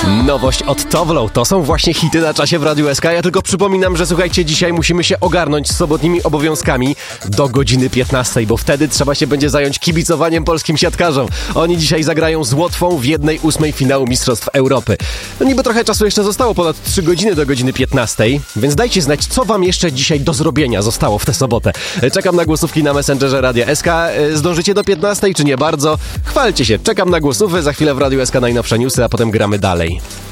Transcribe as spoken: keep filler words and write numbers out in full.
Nowość od Towlow. To są właśnie hity na czasie w Radiu S K. Ja tylko przypominam, że słuchajcie, dzisiaj musimy się ogarnąć z sobotnimi obowiązkami do godziny piętnastej, bo wtedy trzeba się będzie zająć kibicowaniem polskim siatkarzom. Oni dzisiaj zagrają z Łotwą w jednej ósmej finału Mistrzostw Europy. No niby trochę czasu jeszcze zostało, ponad trzy godziny do godziny piętnastej, więc dajcie znać, co wam jeszcze dzisiaj do zrobienia zostało w tę sobotę. Czekam na głosówki na Messengerze Radia S K. Zdążycie do piętnastej, czy nie bardzo? Chwalcie się, czekam na głosówki, za chwilę w Radiu S K najnowsze newsy, a potem gramy dalej.